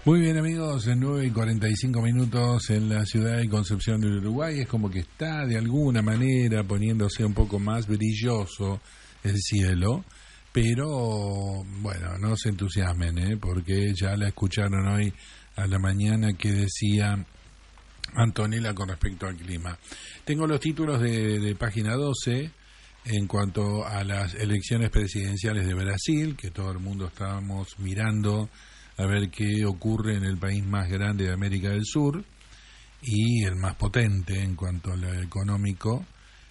Muy bien, amigos, en 9:45 en la ciudad de Concepción del Uruguay. Es como que está de alguna manera poniéndose un poco más brilloso el cielo, pero bueno, no se entusiasmen, porque ya la escucharon hoy a la mañana que decía Antonella con respecto al clima. Tengo los títulos de página 12 en cuanto a las elecciones presidenciales de Brasil, que todo el mundo estábamos mirando a ver qué ocurre en el país más grande de América del Sur y el más potente en cuanto a lo económico,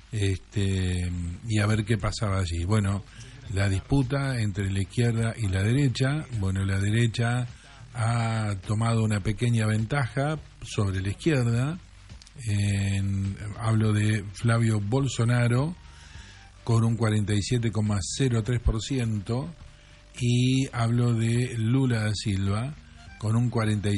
y a ver qué pasaba allí. Bueno, la disputa entre la izquierda y la derecha. Bueno, la derecha ha tomado una pequeña ventaja sobre la izquierda. Hablo de Flavio Bolsonaro con un 47,03%. Y hablo de Lula da Silva con un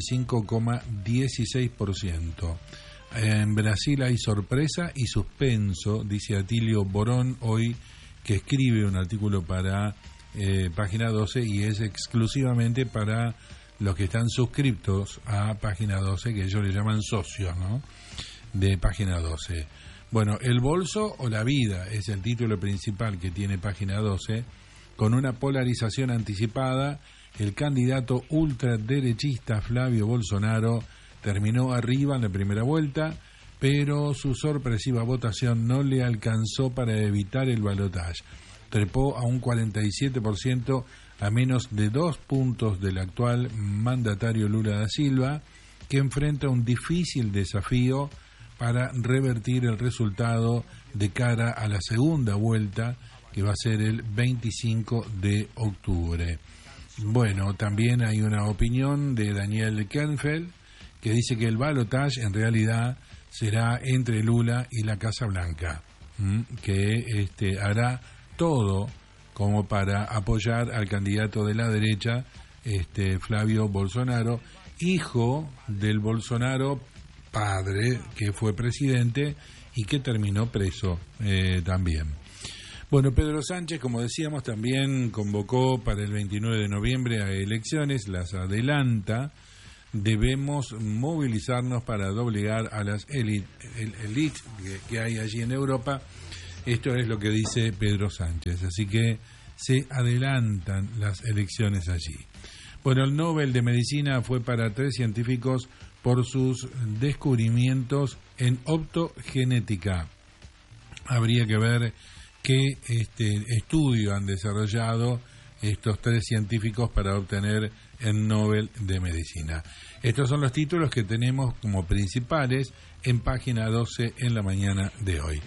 45,16%. En Brasil hay sorpresa y suspenso, dice Atilio Borón hoy, que escribe un artículo para Página 12 y es exclusivamente para los que están suscriptos a Página 12, que ellos le llaman socios, ¿no?, de Página 12. Bueno, el bolso o la vida es el título principal que tiene Página 12. Con una polarización anticipada, el candidato ultraderechista Flavio Bolsonaro terminó arriba en la primera vuelta, pero su sorpresiva votación no le alcanzó para evitar el balotaje. Trepó a un 47%, a menos de 2 puntos del actual mandatario Lula da Silva, que enfrenta un difícil desafío para revertir el resultado de cara a la segunda vuelta, que va a ser el 25 de octubre. Bueno, también hay una opinión de Daniel Kernfeld, que dice que el balotaje en realidad será entre Lula y la Casa Blanca, que hará todo como para apoyar al candidato de la derecha, Flavio Bolsonaro, hijo del Bolsonaro padre, que fue presidente y que terminó preso también. Bueno, Pedro Sánchez, como decíamos, también convocó para el 29 de noviembre a elecciones, las adelanta. Debemos movilizarnos para doblegar a las élites que hay allí en Europa. Esto es lo que dice Pedro Sánchez, así que se adelantan las elecciones allí. Bueno, el Nobel de Medicina fue para 3 científicos por sus descubrimientos en optogenética. Habría que ver qué estudio han desarrollado estos 3 científicos para obtener el Nobel de Medicina. Estos son los títulos que tenemos como principales en Página 12 en la mañana de hoy.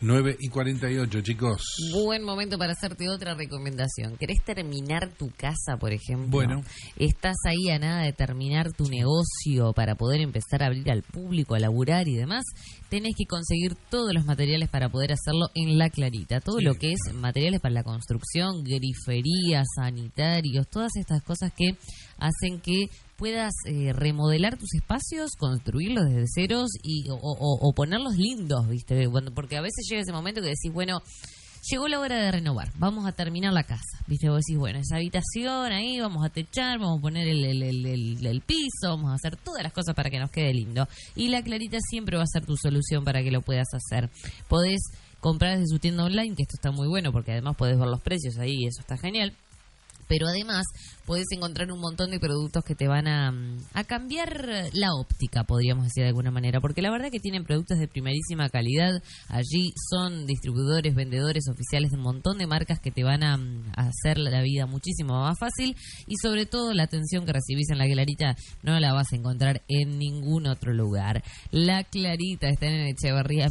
9:48, chicos. Buen momento para hacerte otra recomendación. ¿Querés terminar tu casa, por ejemplo? Bueno. Estás ahí a nada de terminar tu negocio para poder empezar a abrir al público, a laburar y demás. Tenés que conseguir todos los materiales para poder hacerlo en La Clarita. Todo lo que es materiales para la construcción, griferías, sanitarios, todas estas cosas que hacen que puedas remodelar tus espacios, construirlos desde ceros o ponerlos lindos, ¿viste? Porque a veces llega ese momento que decís, bueno, llegó la hora de renovar, vamos a terminar la casa, ¿viste? Vos decís, bueno, esa habitación ahí, vamos a techar, vamos a poner el piso, vamos a hacer todas las cosas para que nos quede lindo. Y La Clarita siempre va a ser tu solución para que lo puedas hacer. Podés comprar desde su tienda online, que esto está muy bueno porque además podés ver los precios ahí y eso está genial. Pero además podés encontrar un montón de productos que te van a cambiar la óptica, podríamos decir de alguna manera, porque la verdad que tienen productos de primerísima calidad. Allí son distribuidores, vendedores oficiales de un montón de marcas que te van a hacer la vida muchísimo más fácil, y sobre todo la atención que recibís en La Clarita no la vas a encontrar en ningún otro lugar. La Clarita está en Echeverría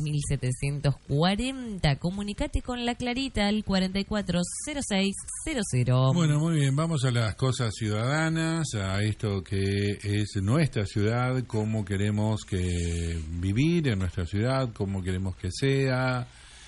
1740. Comunicate con La Clarita al 440600. Bueno, muy bien, vamos a las cosas ciudadanas, a esto que es nuestra ciudad, cómo queremos que vivir en nuestra ciudad, cómo queremos que sea,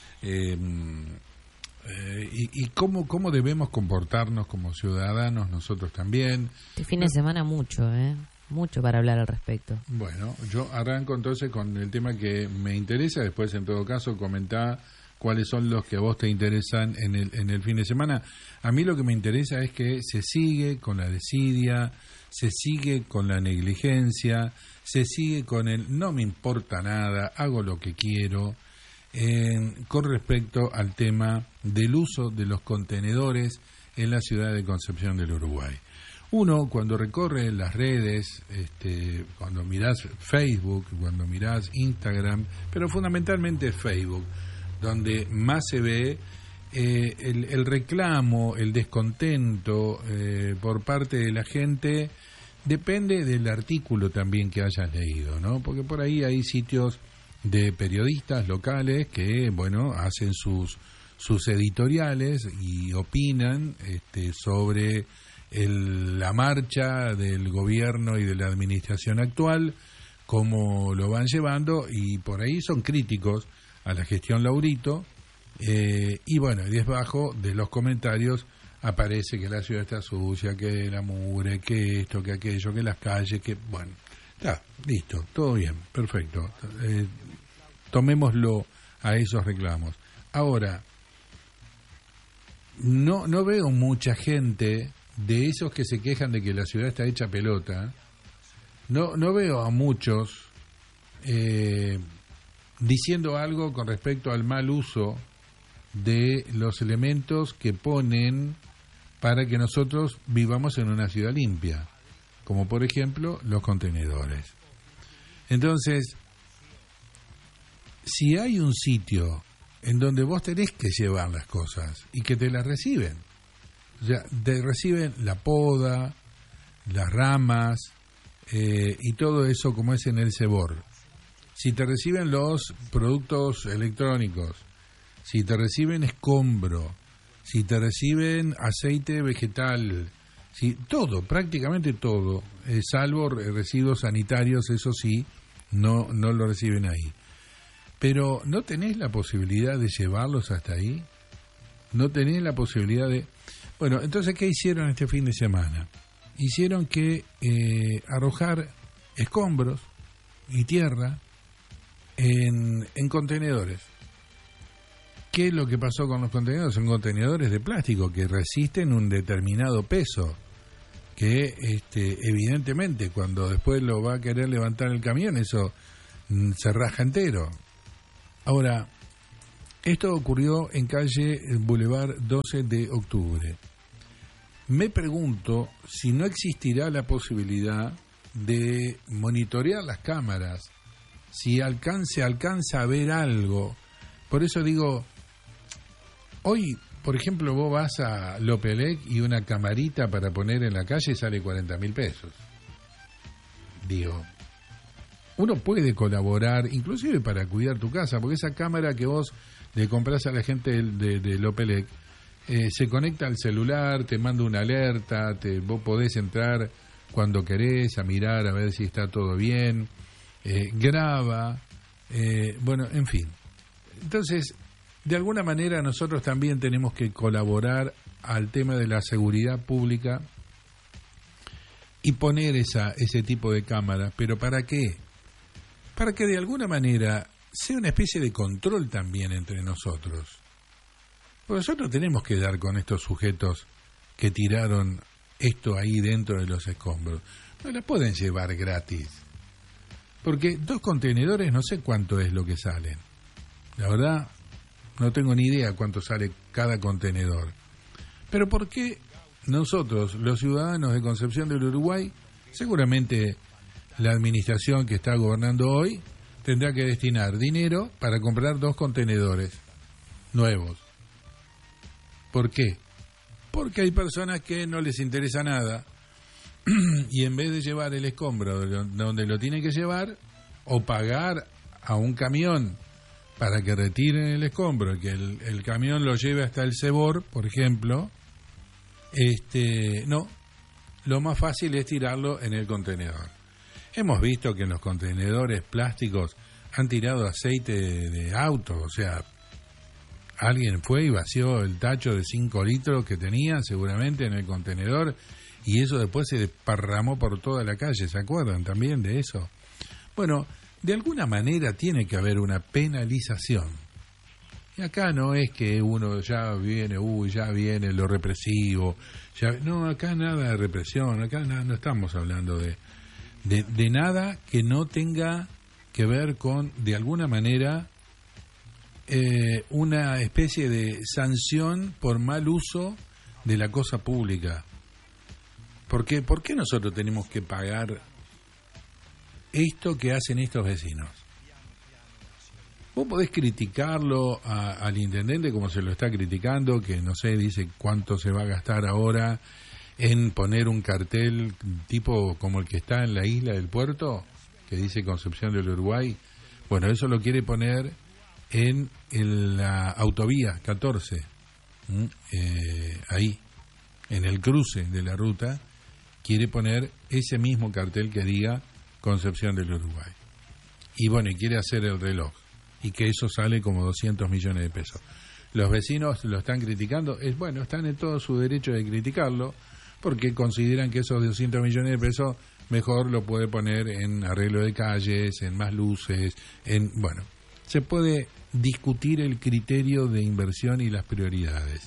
y cómo debemos comportarnos como ciudadanos nosotros también. Este fin de semana mucho para hablar al respecto. Bueno, yo arranco entonces con el tema que me interesa, después en todo caso comentá cuáles son los que a vos te interesan en el fin de semana. A mí lo que me interesa es que se sigue con la desidia, se sigue con la negligencia, se sigue con el no me importa nada, hago lo que quiero, con respecto al tema del uso de los contenedores en la ciudad de Concepción del Uruguay. Uno, cuando recorre las redes, cuando mirás Facebook, cuando mirás Instagram, pero fundamentalmente Facebook, donde más se ve el reclamo, el descontento por parte de la gente, depende del artículo también que hayas leído, ¿no? Porque por ahí hay sitios de periodistas locales que, bueno, hacen sus editoriales y opinan sobre la marcha del gobierno y de la administración actual, cómo lo van llevando, y por ahí son críticos a la gestión Laurito, y bueno, y debajo de los comentarios aparece que la ciudad está sucia, que la mugre, que esto, que aquello, que las calles, que bueno, está, listo, todo bien, perfecto, tomémoslo a esos reclamos. Ahora, no veo mucha gente de esos que se quejan de que la ciudad está hecha pelota, no veo a muchos diciendo algo con respecto al mal uso de los elementos que ponen para que nosotros vivamos en una ciudad limpia, como por ejemplo los contenedores. Entonces, si hay un sitio en donde vos tenés que llevar las cosas y que te las reciben, o sea, te reciben la poda, las ramas y todo eso como es en el Cebor. Si te reciben los productos electrónicos, si te reciben escombro, si te reciben aceite vegetal, si todo, prácticamente todo, salvo residuos sanitarios, eso sí, no lo reciben ahí. Pero ¿no tenés la posibilidad de llevarlos hasta ahí? ¿No tenés la posibilidad de...? Bueno, entonces, ¿qué hicieron este fin de semana? Hicieron que arrojar escombros y tierra en contenedores. ¿Qué es lo que pasó con los contenedores? Son contenedores de plástico que resisten un determinado peso, que evidentemente cuando después lo va a querer levantar el camión, eso se raja entero. Ahora, esto ocurrió en calle Boulevard 12 de Octubre. Me pregunto si no existirá la posibilidad de monitorear las cámaras, si alcanza a ver algo. Por eso digo, hoy, por ejemplo, vos vas a Lopelec y una camarita para poner en la calle sale 40.000 pesos. Digo, uno puede colaborar, inclusive para cuidar tu casa, porque esa cámara que vos le comprás a la gente de Lopelec, se conecta al celular, te manda una alerta, vos podés entrar cuando querés a mirar a ver si está todo bien, graba, bueno, en fin. Entonces, de alguna manera nosotros también tenemos que colaborar al tema de la seguridad pública y poner ese tipo de cámaras. ¿Pero para qué? Para que de alguna manera sea una especie de control también entre nosotros. Porque nosotros tenemos que dar con estos sujetos que tiraron esto ahí dentro de los escombros. No la pueden llevar gratis. Porque 2 contenedores no sé cuánto es lo que salen. La verdad, no tengo ni idea cuánto sale cada contenedor. Pero ¿por qué nosotros, los ciudadanos de Concepción del Uruguay, seguramente la administración que está gobernando hoy, tendrá que destinar dinero para comprar 2 contenedores nuevos? ¿Por qué? Porque hay personas que no les interesa nada y en vez de llevar el escombro donde lo tienen que llevar o pagar a un camión para que retiren el escombro, que el camión lo lleve hasta el Cebor, por ejemplo, no, lo más fácil es tirarlo en el contenedor. Hemos visto que en los contenedores plásticos han tirado aceite de auto, o sea, alguien fue y vació el tacho de 5 litros que tenía seguramente en el contenedor y eso después se desparramó por toda la calle. ¿Se acuerdan también de eso? Bueno, de alguna manera tiene que haber una penalización Y acá no es que uno ya viene lo represivo. No, acá nada de represión, acá no estamos hablando de nada que no tenga que ver con, de alguna manera, una especie de sanción por mal uso de la cosa pública. ¿Por qué nosotros tenemos que pagar esto que hacen estos vecinos? Vos podés criticarlo al intendente como se lo está criticando, que no sé, dice cuánto se va a gastar ahora en poner un cartel tipo como el que está en la isla del puerto, que dice Concepción del Uruguay. Bueno, eso lo quiere poner en la autovía 14, ahí, en el cruce de la ruta, quiere poner ese mismo cartel que diga Concepción del Uruguay. Y bueno, y quiere hacer el reloj. Y que eso sale como 200 millones de pesos. Los vecinos lo están criticando. Bueno, están en todo su derecho de criticarlo, porque consideran que esos 200 millones de pesos mejor lo puede poner en arreglo de calles, en más luces, bueno, se puede discutir el criterio de inversión y las prioridades.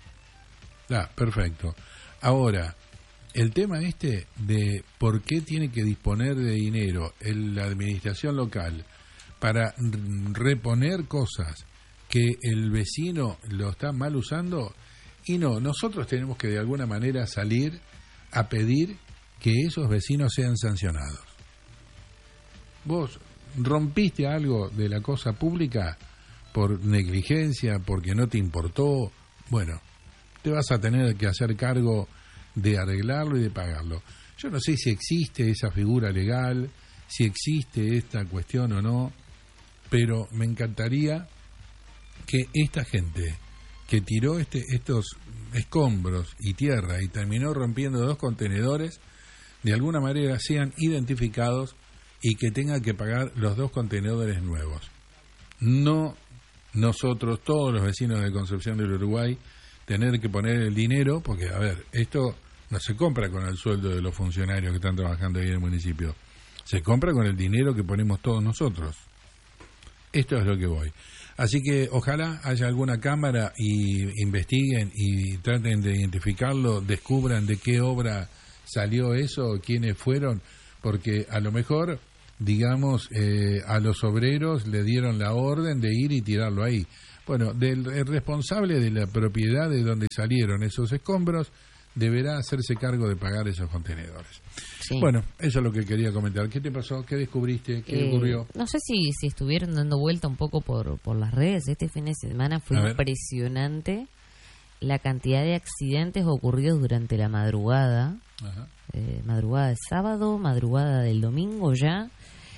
Perfecto. Ahora, el tema de por qué tiene que disponer de dinero la administración local para reponer cosas que el vecino lo está mal usando, y no, nosotros tenemos que de alguna manera salir a pedir que esos vecinos sean sancionados. Vos rompiste algo de la cosa pública por negligencia, porque no te importó, bueno, te vas a tener que hacer cargo de arreglarlo y de pagarlo. Yo no sé si existe esa figura legal, si existe esta cuestión o no, pero me encantaría que esta gente que tiró estos escombros y tierra y terminó rompiendo 2 contenedores, de alguna manera sean identificados y que tengan que pagar los 2 contenedores nuevos. No nosotros, todos los vecinos de Concepción del Uruguay, tener que poner el dinero, porque, a ver, esto no se compra con el sueldo de los funcionarios que están trabajando ahí en el municipio, se compra con el dinero que ponemos todos nosotros. Esto es lo que voy. Así que ojalá haya alguna cámara y investiguen y traten de identificarlo, descubran de qué obra salió eso, quiénes fueron, porque a lo mejor, digamos, a los obreros le dieron la orden de ir y tirarlo ahí. Bueno, el responsable de la propiedad de donde salieron esos escombros deberá hacerse cargo de pagar esos contenedores. Sí. Bueno, eso es lo que quería comentar. ¿Qué te pasó? ¿Qué descubriste? ¿Qué ocurrió? No sé si estuvieron dando vuelta un poco por las redes. Este fin de semana fue impresionante la cantidad de accidentes ocurridos durante la madrugada. Ajá. Madrugada de sábado, madrugada del domingo ya.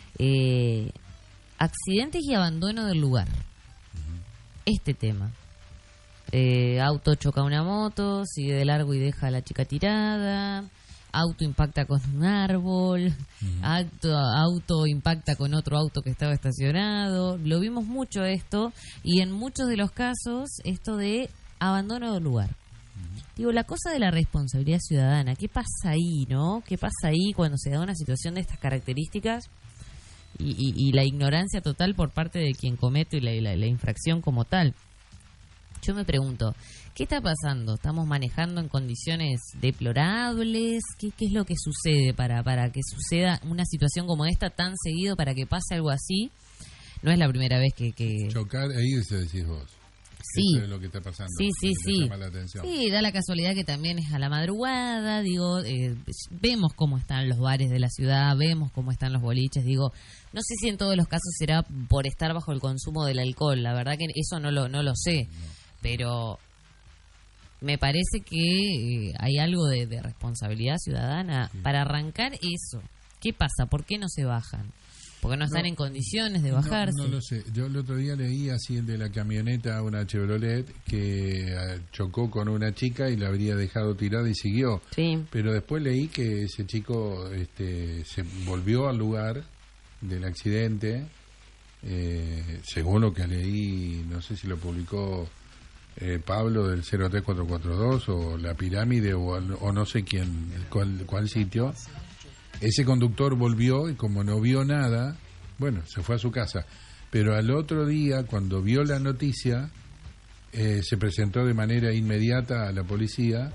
Accidentes y abandono del lugar. Este tema. Auto choca una moto, sigue de largo y deja a la chica tirada. Auto impacta con un árbol. Auto impacta con otro auto que estaba estacionado. Lo vimos mucho esto, y en muchos de los casos esto de abandono del lugar. Digo, la cosa de la responsabilidad ciudadana, ¿qué pasa ahí, no? ¿Qué pasa ahí cuando se da una situación de estas características y la ignorancia total por parte de quien comete la infracción como tal? Yo me pregunto, ¿qué está pasando? ¿Estamos manejando en condiciones deplorables? ¿Qué es lo que sucede para que suceda una situación como esta tan seguido, para que pase algo así? No es la primera vez que... Chocar e irse, decís vos. Sí. Eso es lo que está pasando. Sí. Llama la atención. Sí, da la casualidad que también es a la madrugada, digo, vemos cómo están los bares de la ciudad, vemos cómo están los boliches, digo, no sé si en todos los casos será por estar bajo el consumo del alcohol, la verdad que eso no lo sé, pero me parece que hay algo de responsabilidad ciudadana para arrancar eso. ¿Qué pasa? ¿Por qué no se bajan? Porque no están en condiciones de bajarse. No lo sé. Yo el otro día leí así el de la camioneta, una Chevrolet, que chocó con una chica y la habría dejado tirada y siguió. Sí. Pero después leí que ese chico se volvió al lugar del accidente, según lo que leí, no sé si lo publicó Pablo del 03442 o La Pirámide o no sé cuál sitio. Ese conductor volvió y como no vio nada, bueno, se fue a su casa. pero al otro día, cuando vio la noticia, se presentó de manera inmediata a la policía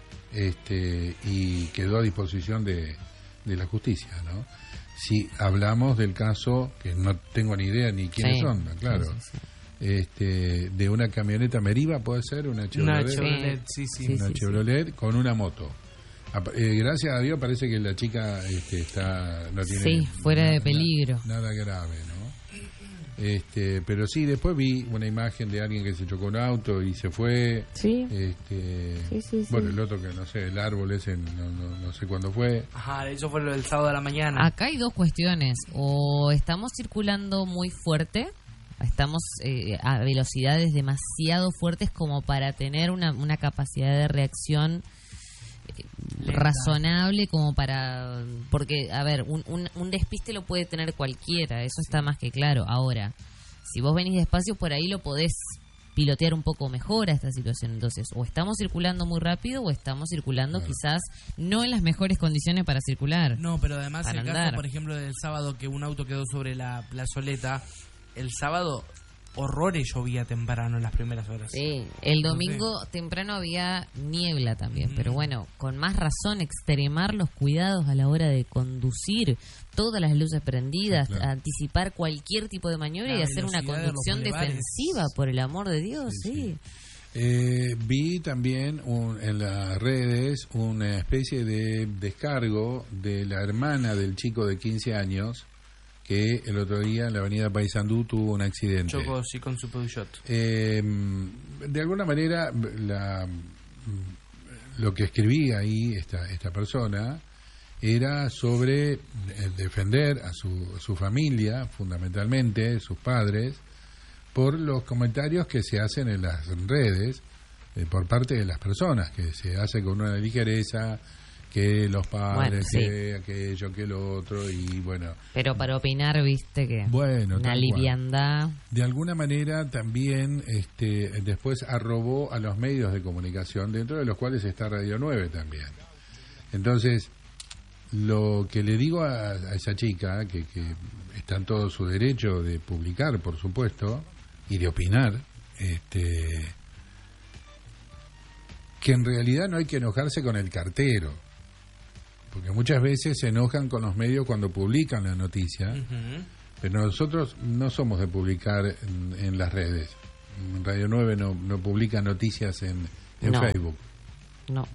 y quedó a disposición de la justicia, ¿no? Si hablamos del caso, que no tengo ni idea ni quiénes son, claro, de una camioneta Meriva, ¿puede ser? Una Chevrolet, una Chevrolet con una moto. Gracias a Dios parece que la chica no tiene fuera de peligro, nada grave, ¿no? Pero sí, después vi una imagen de alguien que se chocó un auto y se fue. Bueno, el otro que no sé, el árbol ese, no sé cuándo fue. Ajá, eso fue lo del sábado de la mañana. Acá hay dos cuestiones: o estamos circulando muy fuerte, estamos a velocidades demasiado fuertes como para tener una capacidad de reacción razonable, como para, porque a ver, un despiste lo puede tener cualquiera, eso está más que claro. Ahora, si vos venís despacio, por ahí lo podés pilotear un poco mejor a esta situación. Entonces, o estamos circulando muy rápido o estamos circulando quizás no en las mejores condiciones para circular. No, pero además el andar. caso, por ejemplo, del sábado, que un auto quedó sobre la plazoleta, el sábado horrores llovía temprano en las primeras horas. Sí, el domingo temprano había niebla también, pero bueno, con más razón extremar los cuidados a la hora de conducir, todas las luces prendidas, anticipar cualquier tipo de maniobra y hacer una conducción defensiva, por el amor de Dios, sí. Vi también en las redes una especie de descargo de la hermana del chico de 15 años que el otro día en la avenida Paysandú tuvo un accidente. Chocó, sí, con su Peugeot. De alguna manera, lo que escribía ahí esta persona era sobre defender a su familia, fundamentalmente, sus padres, por los comentarios que se hacen en las redes por parte de las personas, que se hace con una ligereza, que los padres, que aquello, que lo otro, y bueno. Pero para opinar, viste que una liviandad. De alguna manera también después arrobó a los medios de comunicación, dentro de los cuales está Radio 9 también. Entonces, lo que le digo a esa chica, que está en todo su derecho de publicar, por supuesto, y de opinar, que en realidad no hay que enojarse con el cartero, porque muchas veces se enojan con los medios cuando publican la noticia, pero nosotros no somos de publicar en las redes. Radio 9 no publica noticias en Facebook. No.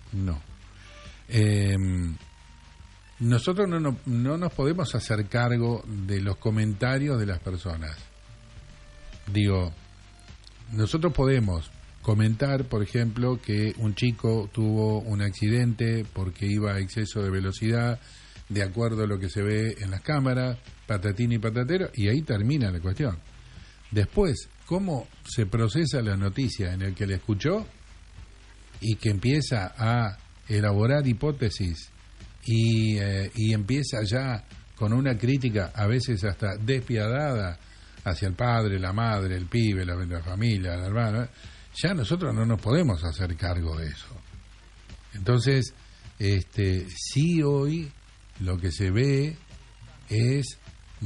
Nosotros no nos podemos hacer cargo de los comentarios de las personas. Digo, nosotros podemos comentar, por ejemplo, que un chico tuvo un accidente porque iba a exceso de velocidad, de acuerdo a lo que se ve en las cámaras, patatín y patatero, y ahí termina la cuestión. Después, cómo se procesa la noticia en el que la escuchó y que empieza a elaborar hipótesis y empieza ya con una crítica a veces hasta despiadada hacia el padre, la madre, el pibe, la familia, la hermana, ya nosotros no nos podemos hacer cargo de eso. Entonces, sí, hoy lo que se ve es